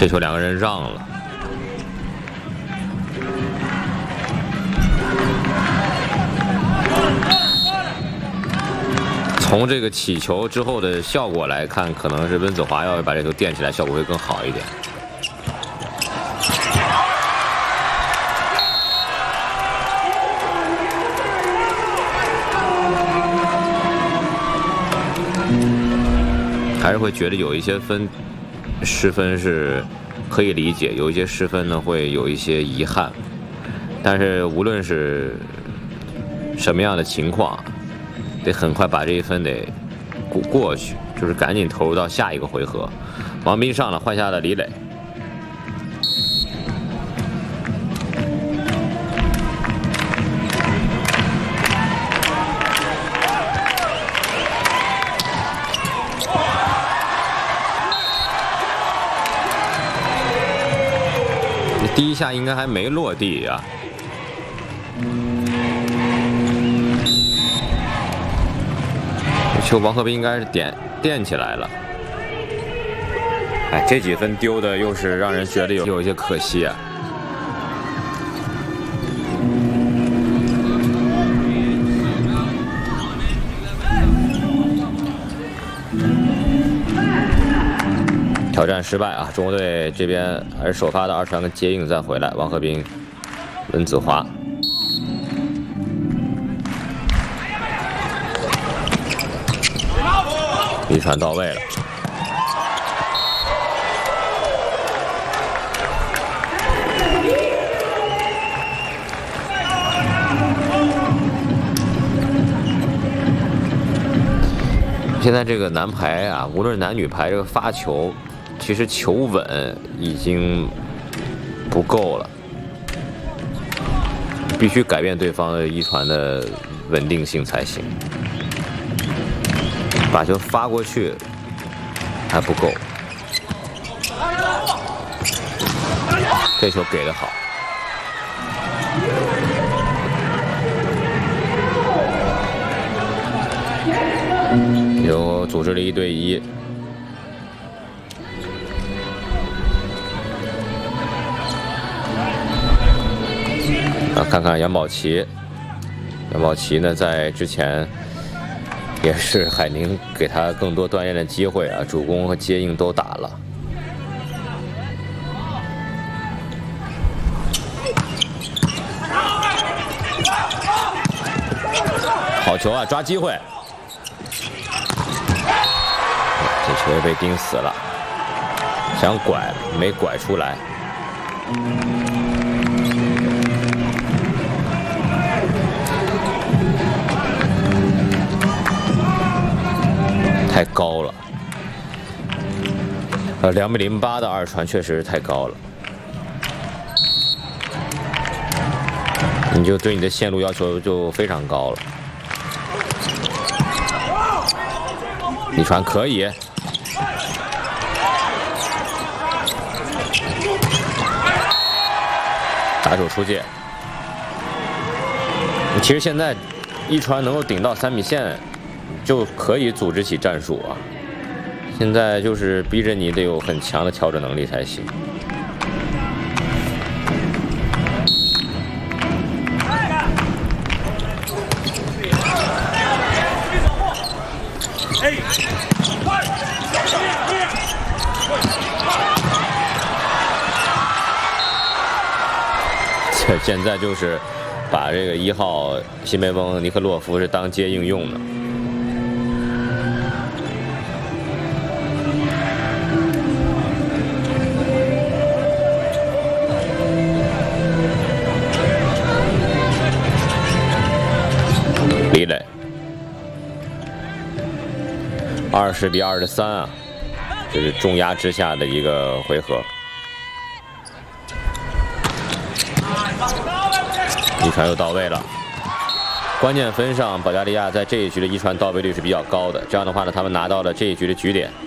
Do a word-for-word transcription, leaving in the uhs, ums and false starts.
这球两个人让了。 从这个起球之后的效果来看，可能是温子华要把这球垫起来，效果会更好一点。还是会觉得有一些分失分是可以理解，有一些失分呢会有一些遗憾，但是无论是什么样的情况。 得很快把这一分得过过去，就是赶紧投入到下一个回合。王斌上了，换下了李磊。第一下应该还没落地啊。 球王鹤斌应该是点垫起来了，哎，这几分丢的又是让人觉得有有一些可惜啊。挑战失败啊！中国队这边还是首发的二传跟接应再回来，王鹤斌、温子华。 一传到位了，现在这个男排啊，无论男女排，这个发球，其实球稳已经不够了，必须改变对方的一传的稳定性才行。 把球发过去还不够，这球给得好。有组织了一对一，啊，看看杨宝琦，杨宝琦呢，在之前。 也是海宁给他更多锻炼的机会啊，主攻和接应都打了。好球啊，抓机会！这球被盯死了，想拐没拐出来。太高了，呃，两米零八的二传确实是太高了。你就对你的线路要求就非常高了。你传可以，打手出界。其实现在一传能够顶到三米线。 就可以组织起战术啊！现在就是逼着你得有很强的调整能力才行。这现在就是把这个一号新梅翁尼克洛夫是当接应用的。 李磊，二十比二十三啊，这是重压之下的一个回合。一传又到位了，关键分上，保加利亚在这一局的一传到位率是比较高的。这样的话呢，他们拿到了这一局的局点。